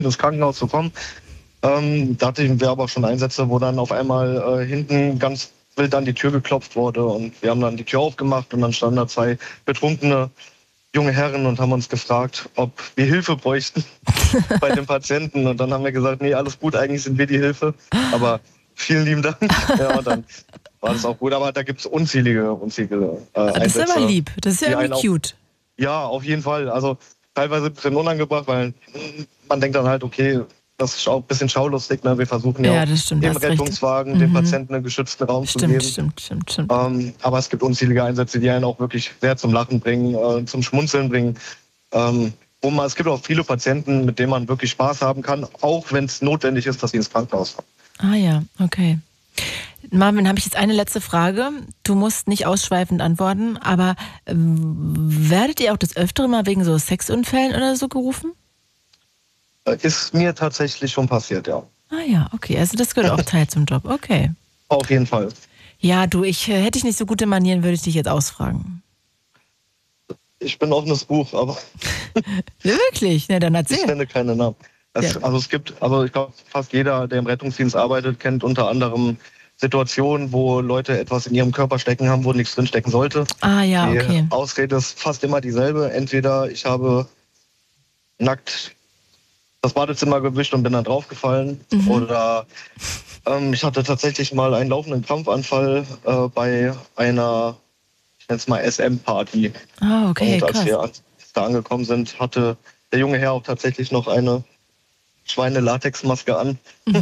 ins Krankenhaus zu kommen. Da hatten wir aber schon Einsätze, wo dann auf einmal hinten ganz wild an die Tür geklopft wurde und wir haben dann die Tür aufgemacht und dann standen da 2 betrunkene junge Herren und haben uns gefragt, ob wir Hilfe bräuchten bei den Patienten. Und dann haben wir gesagt, nee, alles gut, eigentlich sind wir die Hilfe. Aber vielen lieben Dank. Ja, und dann war das auch gut. Aber da gibt es unzählige Das Einsätze. ist aber lieb. Das ist ja irgendwie cute. Ja, auf jeden Fall. Also teilweise ein bisschen unangebracht, weil man denkt dann halt, okay, das ist auch ein bisschen schaulustig. Ne? Wir versuchen ja das stimmt, im Rettungswagen den Patienten einen geschützten Raum zu geben. Stimmt. Aber es gibt unzählige Einsätze, die einen auch wirklich sehr zum Lachen bringen, zum Schmunzeln bringen. Es gibt auch viele Patienten, mit denen man wirklich Spaß haben kann, auch wenn es notwendig ist, dass sie ins Krankenhaus kommen. Ah ja, okay. Marvin, habe ich jetzt eine letzte Frage. Du musst nicht ausschweifend antworten, aber werdet ihr auch des Öfteren mal wegen so Sexunfällen oder so gerufen? Ist mir tatsächlich schon passiert, ja. Ah ja, okay. Also das gehört auch Teil zum Job. Okay. Auf jeden Fall. Ja, du, hätte ich nicht so gute Manieren, würde ich dich jetzt ausfragen. Ich bin offenes Buch, aber... Wirklich? Na, dann erzähl. Ich nenne keine Namen. Ich glaube, fast jeder, der im Rettungsdienst arbeitet, kennt unter anderem Situationen, wo Leute etwas in ihrem Körper stecken haben, wo nichts drin stecken sollte. Ah ja, okay. Die Ausrede ist fast immer dieselbe. Entweder ich habe nackt das Badezimmer gewischt und bin dann draufgefallen. Oder ich hatte tatsächlich mal einen laufenden Krampfanfall bei einer, ich nenne es mal SM-Party. Ah, okay, und als krass. wir da angekommen sind, hatte der junge Herr auch tatsächlich noch eine Schweine-Latex-Maske an.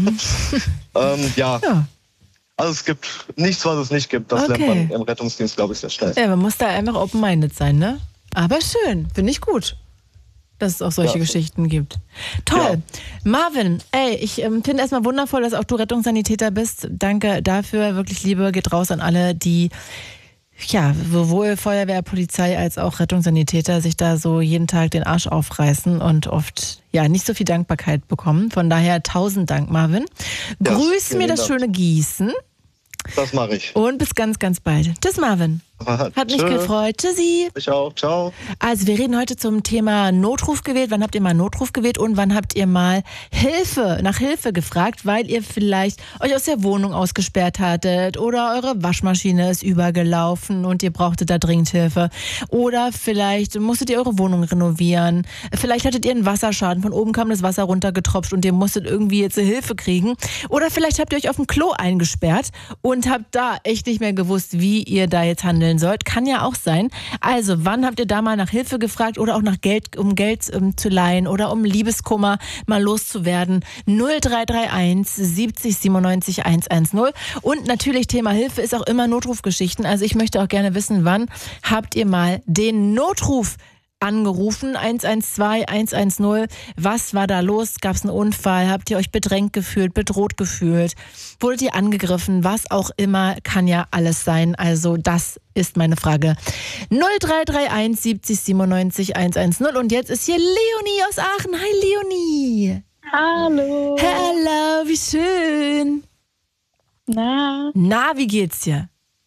Ja. Also es gibt nichts, was es nicht gibt. Das lernt man im Rettungsdienst, glaube ich, sehr schnell. Ja, man muss da einfach open-minded sein, ne? Aber schön, finde ich gut, dass es auch solche Geschichten gibt. Toll. Ja. Marvin, ich finde erstmal wundervoll, dass auch du Rettungssanitäter bist. Danke dafür. Wirklich Liebe geht raus an alle, die sowohl Feuerwehr, Polizei als auch Rettungssanitäter sich da so jeden Tag den Arsch aufreißen und oft nicht so viel Dankbarkeit bekommen. Von daher 1000 Dank, Marvin. Ja, grüß mir das schöne Gießen. Das mache ich. Und bis ganz, ganz bald. Tschüss, Marvin. Hat mich gefreut. Tschüssi. Ich auch. Ciao. Also wir reden heute zum Thema Notruf gewählt. Wann habt ihr mal Notruf gewählt und wann habt ihr mal nach Hilfe gefragt, weil ihr vielleicht euch aus der Wohnung ausgesperrt hattet oder eure Waschmaschine ist übergelaufen und ihr brauchtet da dringend Hilfe. Oder vielleicht musstet ihr eure Wohnung renovieren. Vielleicht hattet ihr einen Wasserschaden. Von oben kam das Wasser runtergetropft und ihr musstet irgendwie jetzt Hilfe kriegen. Oder vielleicht habt ihr euch auf dem Klo eingesperrt und habt da echt nicht mehr gewusst, wie ihr da jetzt handeln sollt. Kann ja auch sein. Also, wann habt ihr da mal nach Hilfe gefragt oder auch nach Geld, um Geld zu leihen oder um Liebeskummer mal loszuwerden? 0331 70 97 110. Und natürlich Thema Hilfe ist auch immer Notrufgeschichten. Also ich möchte auch gerne wissen, wann habt ihr mal den Notruf angerufen, 112, 110. Was war da los? Gab es einen Unfall? Habt ihr euch bedrängt gefühlt, bedroht gefühlt? Wurdet ihr angegriffen? Was auch immer, kann ja alles sein. Also das ist meine Frage. 0331 70 97 110. Und jetzt ist hier Leonie aus Aachen. Hi Leonie. Hallo. Hello, wie schön. Na, wie geht's dir?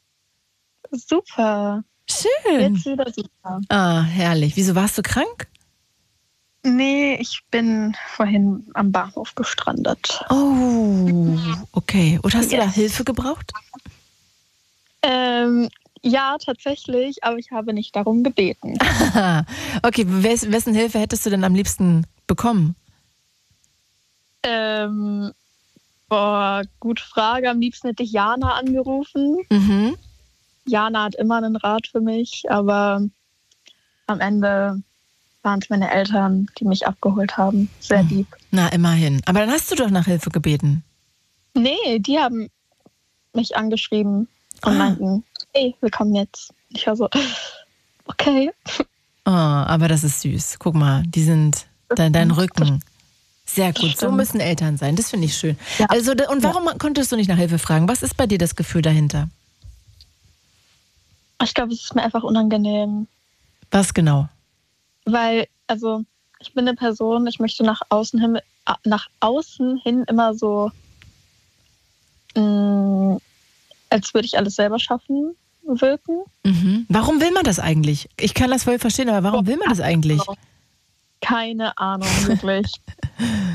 Super. Schön. Jetzt wieder super. Ah, herrlich. Wieso warst du krank? Nee, ich bin vorhin am Bahnhof gestrandet. Oh, okay. Und hast du da Hilfe gebraucht? Ja, tatsächlich, aber ich habe nicht darum gebeten. Okay, wessen Hilfe hättest du denn am liebsten bekommen? Gute Frage. Am liebsten hätte ich Jana angerufen. Mhm. Jana hat immer einen Rat für mich, aber am Ende waren es meine Eltern, die mich abgeholt haben. Sehr lieb. Na, immerhin. Aber dann hast du doch nach Hilfe gebeten. Nee, die haben mich angeschrieben und meinten, hey, wir kommen jetzt. Ich war so, okay. Oh, aber das ist süß. Guck mal, die sind dein Rücken. Sehr gut, so müssen Eltern sein. Das finde ich schön. Ja. Also, und warum konntest du nicht nach Hilfe fragen? Was ist bei dir das Gefühl dahinter? Ich glaube, es ist mir einfach unangenehm. Was genau? Weil, also, ich bin eine Person, ich möchte nach außen hin immer so, als würde ich alles selber schaffen, wirken. Mhm. Warum will man das eigentlich? Ich kann das voll verstehen, aber warum will man das eigentlich? Keine Ahnung, wirklich.